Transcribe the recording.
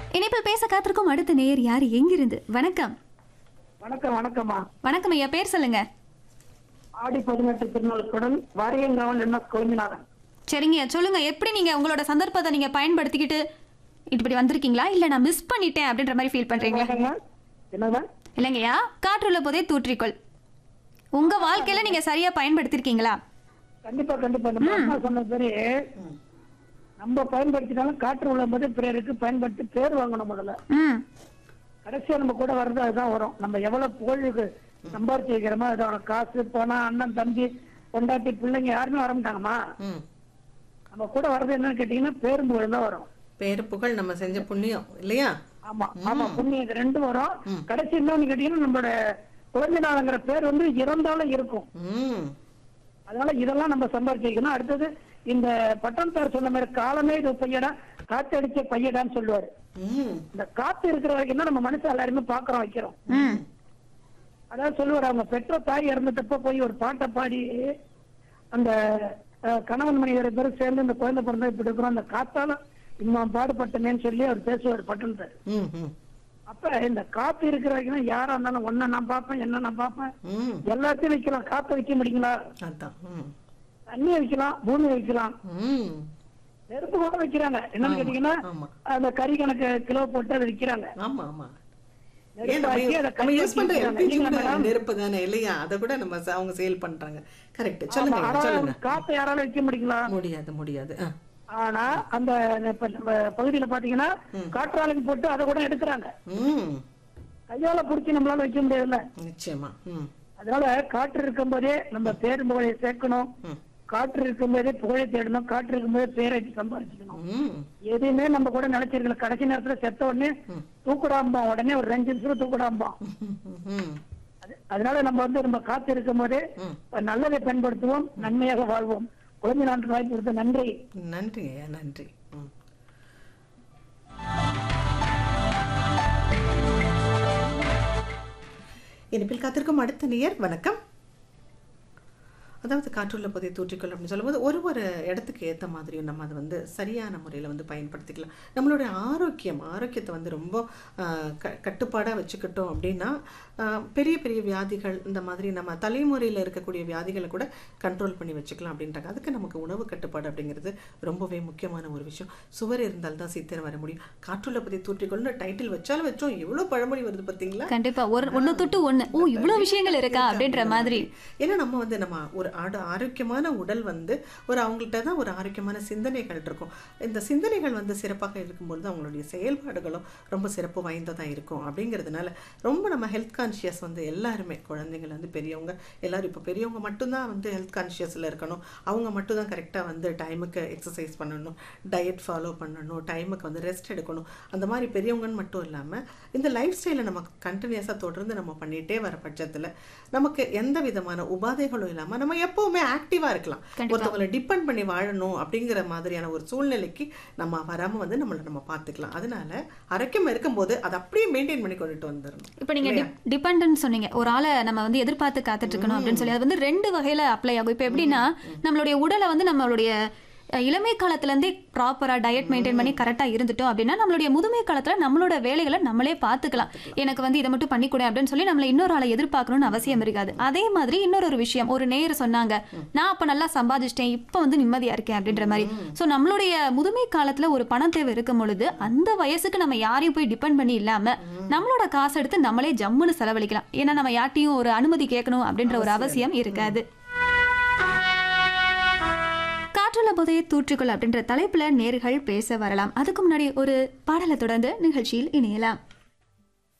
இணைப்பில் பேச காத்திருக்கும் அடுத்த நேயர் யார் எங்கிருந்து? வணக்கம். வணக்கம். வணக்கம்மா. வணக்கம் ஐயா, பேர் சொல்லுங்க. ஆடி 18 திருநாளுக்குடன் வாரியங்காவல் என்ன கோவிந்தநாதன். சரிங்க, சொல்லுங்க. எப்படி நீங்க உங்களோட சந்தர்ப்பத்தை நீங்க பயன்படுத்திக்கிட்டு இப்படி வந்திருக்கீங்களா, இல்ல நான் மிஸ் பண்ணிட்டேன் அப்படின்ற மாதிரி ஃபீல் பண்றீங்களா? என்னதான் இல்லைங்கய்யா, காற்றுள்ள போதே தூற்றிக்கொள். உங்க வாழ்க்கையில நீங்க சரியா பயன்படுத்திருக்கீங்களா? கண்டிப்பா கண்டிப்பா. இந்த அம்மா சொன்ன சரி, நம்ம பயன்படுத்தினாலும் காற்று உள்ள போது பிறருக்கு பயன்படுத்தி பேர் வாங்கணும். முதல்ல கடைசியா நம்ம கூட வர்றது அதுதான் வரும். நம்ம எவ்வளவு புகழுக்கு சம்பாரிச்சு வைக்கிறோமோ அதோட காசு பணம், அண்ணன் தம்பி பொண்டாட்டி பிள்ளைங்க யாருமே வர மாட்டாங்கம்மா. நம்ம கூட வர்றது என்னன்னு கேட்டீங்கன்னா பேரும் புகழ் தான் வரும். பேரு புகழ் நம்ம செஞ்ச புண்ணியம் இல்லையா? ஆமா ஆமா, புண்ணியம். இது ரெண்டும் வரும். கடைசி என்னன்னு கேட்டீங்கன்னா நம்மளோட குழந்தைனாலங்கிற பேர் வந்து இறந்தாலும் இருக்கும். அதனால இதெல்லாம் நம்ம சம்பாரிச்சு வைக்கணும். அடுத்தது இந்த பட்டணத்தார் சொன்ன மாதிரி காலமே இது பையடா, காத்து அடிச்ச பையடான்னு சொல்லுவாரு. இந்த காத்து இருக்கிற வரைக்கும் தான் நம்ம மனுஷன் எல்லாருமே பாக்குறோம் வைக்கிறோம். அதாவது சொல்லுவாரு, அவங்க பெற்ற தாய் இறந்துட்டப்ப போய் ஒரு பாட்டை பாடி அந்த கணவன் மணி 2 பேரும் சேர்ந்து இந்த குழந்தை பிறந்தா இப்படி இருக்கிறோம், அந்த காத்தால இன்னும் பாடுபட்டனேன்னு சொல்லி அவர் பேசுவார் பட்டணத்தார். அப்ப இந்த காத்து இருக்கிற வரைக்கும் யாரா இருந்தாலும் ஒன்ன நான் பாப்பேன், என்ன நான் பாப்பேன், எல்லாத்தையும் வைக்கலாம். காத்த வைக்க முடியுங்களா? தண்ணி வைக்கலாம், பூமி வைக்கலாம், நெருப்பு கூட வைக்கிறாங்க. என்னன்னு கேட்டீங்கன்னா அந்த கறி கணக்கு கிலோ போட்டு அதை விற்கிறாங்க. நெருப்பு தானே இல்லையா? அத கூட நம்ம அவங்க சேல் பண்றாங்க. கரெக்ட். சொல்லுங்க. காத்த யாரால வைக்க முடியுங்களா? முடியாது முடியாது. ஆனா அந்த நம்ம பகுதியில பாத்தீங்கன்னா காற்றாலைக்கு போட்டு அதை கூட எடுக்கிறாங்க. கையால புடிச்சு நம்மளால வைக்க முடியாதுல்ல. நிச்சயமா. அதனால காற்று இருக்கும் போதே நம்ம பேரு புகழை சேர்க்கணும். காற்று இருக்கும் போதே புகழை தேடணும். காற்று இருக்கும் போதே பேரை சம்பாதிச்சுக்கணும். எதுவுமே நம்ம கூட நினைச்சிருக்கல. கடைசி நேரத்துல செத்த உடனே தூக்குடாம்பா, உடனே ஒரு 2 நிமிஷம் தூக்குடாம்பா. அதனால நம்ம வந்து நம்ம காத்து இருக்கும் போதே நல்லதை பயன்படுத்துவோம், நன்மையாக வாழ்வோம். குழந்தை நாட்டு வாய்ப்பு கொடுத்த நன்றி. நன்றி நன்றி. இனிப்பில் காத்திருக்கும் அடுத்த நேயர். வணக்கம். அதாவது காற்றுள்ள போதை தூற்றிக்கொள் அப்படின்னு சொல்லும்போது ஒரு இடத்துக்கு ஏற்ற மாதிரியும் நம்ம அதை வந்து சரியான முறையில் வந்து பயன்படுத்திக்கலாம். நம்மளுடைய ஆரோக்கியத்தை வந்து ரொம்ப கட்டுப்பாடாக வச்சுக்கிட்டோம் அப்படின்னா பெரிய பெரிய வியாதிகள், இந்த மாதிரி நம்ம தலைமுறையில் இருக்கக்கூடிய வியாதிகளை கூட கண்ட்ரோல் பண்ணி வச்சுக்கலாம் அப்படின்றாங்க. அதுக்கு நமக்கு உணவு கட்டுப்பாடு அப்படிங்கிறது ரொம்பவே முக்கியமான ஒரு விஷயம். சுவர் இருந்தால் தான் சித்திரம் வர முடியும். காற்றுள்ள போதை தூற்றிக்கொள்னு டைட்டில் வச்சோம். எவ்வளோ பழமொழி வருது பார்த்தீங்களா? கண்டிப்பா. ஒன்று தொட்டு ஒன்று, இவ்வளோ விஷயங்கள் இருக்கா அப்படின்ற மாதிரி. ஏன்னா நம்ம வந்து நம்ம ஒரு ஆரோக்கியமான உடல் வந்து அவங்கள்ட்ட தான் ஒரு ஆரோக்கியமான சிந்தனைகள் இருக்கும். இந்த சிந்தனைகள் வந்து சிறப்பாக இருக்கும்போது அவங்களுடைய செயல்பாடுகளும் ரொம்ப சிறப்பு வாய்ந்ததாக இருக்கும். அப்படிங்கிறதுனால ரொம்ப நம்ம ஹெல்த் கான்ஷியஸ் வந்து எல்லாருமே, குழந்தைங்கள் வந்து பெரியவங்க எல்லாரும், இப்போ பெரியவங்க மட்டும்தான் வந்து ஹெல்த் கான்ஷியஸில் இருக்கணும். அவங்க மட்டும் தான் கரெக்டாக வந்து டைமுக்கு எக்ஸசைஸ் பண்ணணும், டயட் ஃபாலோ பண்ணணும், டைமுக்கு வந்து ரெஸ்ட் எடுக்கணும். அந்த மாதிரி பெரியவங்கன்னு மட்டும் இல்லாமல் இந்த லைஃப் ஸ்டைலை நம்ம கண்டினியூஸாக தொடர்ந்து நம்ம பண்ணிகிட்டே வர பட்சத்தில் நமக்கு எந்த விதமான உபாதைகளும் இல்லாமல் நம்ம எப்பவுமே ஆக்டிவா இருக்கலாம். ஒருத்தவங்களை டிபெண்ட் பண்ணி வாழணும் அப்படிங்கிற மாதிரியான ஒரு சூழ்நிலைக்கு நம்ம வராம வந்து நம்ம பார்த்துக்கலாம். அதனால ஆரோக்கியம் இருக்கும்போது அதை அப்படியே மெயின்டைன் பண்ணி கொண்டுட்டு வந்துடணும். இப்போ நீங்க டிபெண்டன்ட் சொன்னீங்க, ஒரு ஆளை நம்ம வந்து எதிர்பார்த்து காத்துட்டு இருக்கணும் அப்படின்னு சொல்லி. அது வந்து 2 வகையில அப்ளை ஆகும். இப்போ எப்படின்னா, நம்மளுடைய உடலை வந்து நம்மளுடைய இளமை காலத்துலேருந்தே ப்ராப்பராக டயட் மெயின்டைன் பண்ணி கரெக்டாக இருந்துட்டோம் அப்படின்னா நம்மளுடைய முதுமை காலத்தில் நம்மளோட வேலைகளை நம்மளே பார்த்துக்கலாம். எனக்கு வந்து இதை மட்டும் பண்ணிக்கூட அப்படின்னு சொல்லி நம்மளை இன்னொரு ஆளை எதிர்பார்க்கணும்னு அவசியம் இருக்காது. அதே மாதிரி இன்னொரு விஷயம், ஒரு நேயர் சொன்னாங்க, நான் அப்போ நல்லா சம்பாதிச்சிட்டேன், இப்போ வந்து நிம்மதியாக இருக்கேன் அப்படின்ற மாதிரி. ஸோ நம்மளுடைய முதுமை காலத்தில் ஒரு பணம் தேவை இருக்கும் பொழுது அந்த வயசுக்கு நம்ம யாரையும் போய் டிபெண்ட் பண்ணி இல்லாமல் நம்மளோட காசு எடுத்து நம்மளே ஜம்முன்னு செலவழிக்கலாம். ஏன்னா நம்ம யார்ட்டையும் ஒரு அனுமதி கேட்கணும் அப்படின்ற ஒரு அவசியம் இருக்காது. காற்றுள்ள போதையை தூற்றிக்கொள் அப்படின்ற தலைப்புல நேர்கள் பேச வரலாம். அதுக்கு முன்னாடி ஒரு பாடலை தொடர்ந்து நிகழ்ச்சியில் இணையலாம்.